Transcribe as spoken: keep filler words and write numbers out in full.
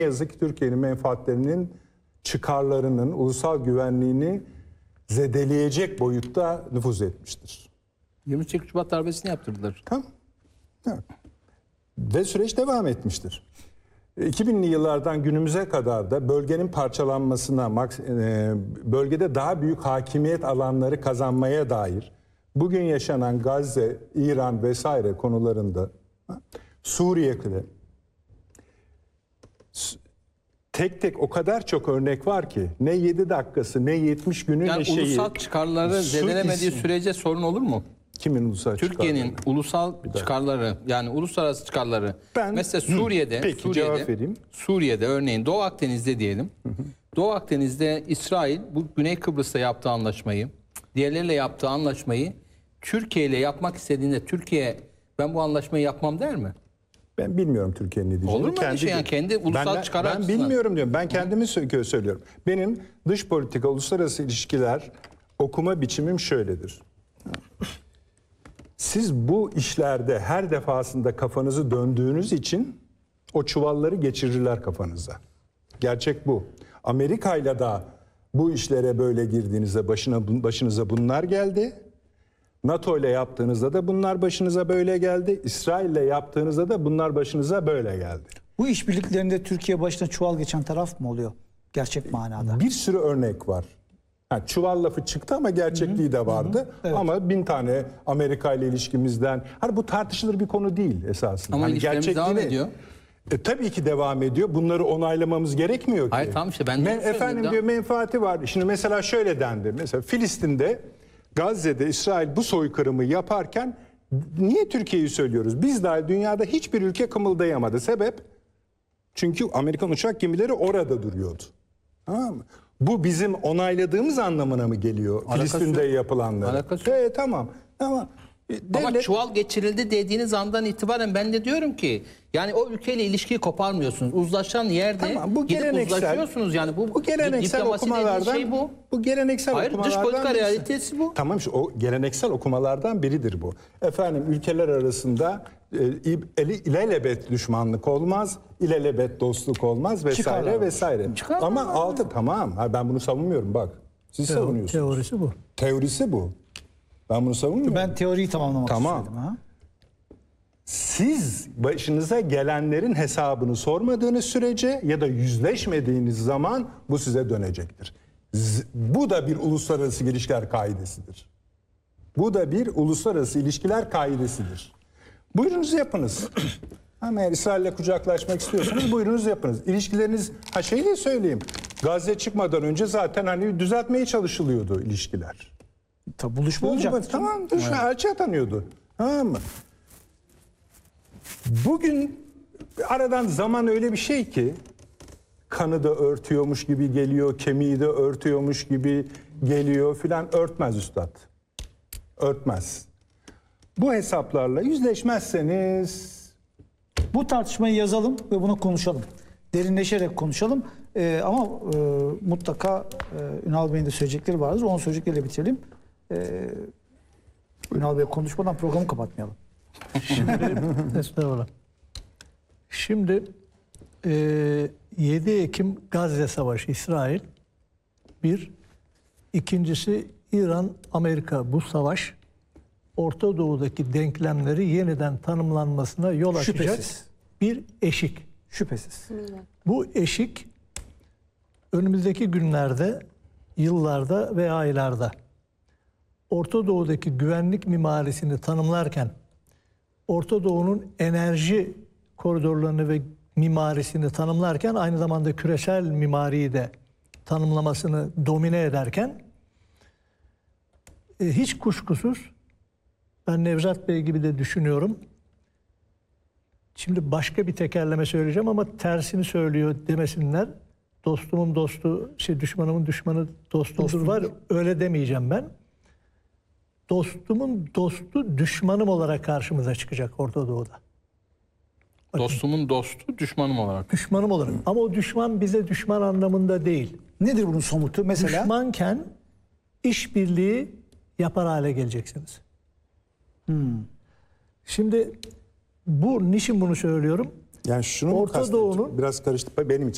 yazık ki Türkiye'nin menfaatlerinin, çıkarlarının, ulusal güvenliğini zedeleyecek boyutta nüfuz etmiştir. yirmi sekiz Şubat darbesini yaptırdılar. Tamam. Evet. Ve süreç devam etmiştir. iki binli yıllardan günümüze kadar da bölgenin parçalanmasına, bölgede daha büyük hakimiyet alanları kazanmaya dair bugün yaşanan Gazze, İran vesaire konularında, Suriye'de tek tek o kadar çok örnek var ki ne yedi dakikası ne yetmiş günü yani ne şeyi. Ulusal çıkarları zedelemediği sürece sorun olur mu? Kimin ulusal Türkiye'nin çıkarları? ulusal çıkarları, yani uluslararası çıkarları. Ben, mesela Suriye'de, hı, peki, Suriye'de, cevap vereyim. Suriye'de örneğin Doğu Akdeniz'de diyelim. Hı hı. Doğu Akdeniz'de İsrail bu Güney Kıbrıs'ta yaptığı anlaşmayı, diğerleriyle yaptığı anlaşmayı Türkiye ile yapmak istediğinde Türkiye ben bu anlaşmayı yapmam der mi? Ben bilmiyorum Türkiye'nin ne diyeceğini. Olur mu kendi, şey yani kendi ulusal ben, çıkar Ben açısından. bilmiyorum diyorum. Ben kendimi söylüyorum. Benim dış politika, uluslararası ilişkiler okuma biçimim şöyledir. Siz bu işlerde her defasında kafanızı döndüğünüz için o çuvalları geçirirler kafanıza. Gerçek bu. Amerika'yla da bu işlere böyle girdiğinizde başına, başınıza bunlar geldi. NATO ile yaptığınızda da bunlar başınıza böyle geldi. İsrail ile yaptığınızda da bunlar başınıza böyle geldi. Bu işbirliklerinde Türkiye başına çuval geçen taraf mı oluyor? Gerçek manada. Bir sürü örnek var. Yani çuval lafı çıktı ama gerçekliği hı hı. de vardı. Hı hı. Evet. Ama bin tane Amerika ile ilişkimizden... Hani bu tartışılır bir konu değil esasında. Ama hani ilişkilerimiz devam ediyor. E, tabii ki devam ediyor. Bunları onaylamamız gerekmiyor ki. Hayır tamam işte ben de Men, Efendim diyor menfaati var. Şimdi mesela şöyle dendi. Mesela Filistin'de, Gazze'de İsrail bu soykırımı yaparken niye Türkiye'yi söylüyoruz? Biz dahil dünyada hiçbir ülke kımıldayamadı. Sebep? Çünkü Amerikan uçak gemileri orada duruyordu. Tamam mı? Bu bizim onayladığımız anlamına mı geliyor? Alakası Filistin'de yok. Yapılanlar. Alakası yok. Evet, tamam. Ama devlet... Ama çuval geçirildi dediğiniz andan itibaren ben de diyorum ki yani o ülkeyle ilişkiyi koparmıyorsunuz. Uzlaşan yerde tamam, bu gidip geleneksel, uzlaşıyorsunuz yani. Bu, bu geleneksel okumalardan şey bu. Bu geleneksel Hayır, okumalardan dış politika birisi. realitesi bu. Tamam işte o geleneksel okumalardan biridir bu. Efendim ülkeler arasında e, ilelebet düşmanlık olmaz, ilelebet dostluk olmaz vesaire Çıkarlar vesaire. Çıkarlar Ama var. altı tamam. Ha, ben bunu savunmuyorum bak. Siz Teo, savunuyorsunuz. Teorisi bu. Teorisi bu. Ben bunu savunmuyorum. Ben teoriyi tamamlamak Tamam. istedim. Ha? Siz başınıza gelenlerin hesabını sormadığınız sürece ya da yüzleşmediğiniz zaman bu size dönecektir. Z- bu da bir uluslararası ilişkiler kaidesidir. Bu da bir uluslararası ilişkiler kaidesidir. Buyurunuz yapınız. Ama eğer İsrail'le kucaklaşmak istiyorsanız buyurunuz yapınız. İlişkileriniz, ha şeyi de söyleyeyim. Gazze çıkmadan önce zaten hani düzeltmeye çalışılıyordu ilişkiler. Tabii buluşma olacak. Tamam, evet. Elçi atanıyordu. Tamam mı? Bugün aradan zaman öyle bir şey ki kanı da örtüyormuş gibi geliyor, kemiği de örtüyormuş gibi geliyor filan, örtmez üstad. Örtmez. Bu hesaplarla yüzleşmezseniz... Bu tartışmayı yazalım ve bunu konuşalım. Derinleşerek konuşalım. Ee, ama e, mutlaka e, Ünal Bey'in de söyleyecekleri vardır. Onun söyleyecekleriyle bitirelim. Ee, Ünal Bey konuşmadan programı kapatmayalım. Şimdi, estağfurullah. Şimdi e, yedi Ekim Gazze Savaşı İsrail bir. İkincisi İran-Amerika bu savaş Orta Doğu'daki denklemleri yeniden tanımlanmasına yol açacak Şüphesiz. bir eşik. Şüphesiz. Bu eşik önümüzdeki günlerde, yıllarda ve aylarda Orta Doğu'daki güvenlik mimarisini tanımlarken Orta Doğu'nun enerji koridorlarını ve mimarisini tanımlarken aynı zamanda küresel mimariyi de tanımlamasını domine ederken e, hiç kuşkusuz ben Nevzat Bey gibi de düşünüyorum. Şimdi başka bir tekerleme söyleyeceğim ama tersini söylüyor demesinler. Dostumun dostu, şey düşmanımın düşmanı dostumdur var. Öyle demeyeceğim ben. Dostumun dostu düşmanım olarak karşımıza çıkacak Orta Doğu'da. Bakın, Dostumun dostu düşmanım olarak. düşmanım olarak. Ama o düşman bize düşman anlamında değil. Nedir bunun somutu mesela? Düşmanken işbirliği yapar hale geleceksiniz. Hmm. Şimdi bu niçin bunu söylüyorum? Yani şunu mu Orta kastediyorsun? Doğu'nun Biraz karıştı benim için.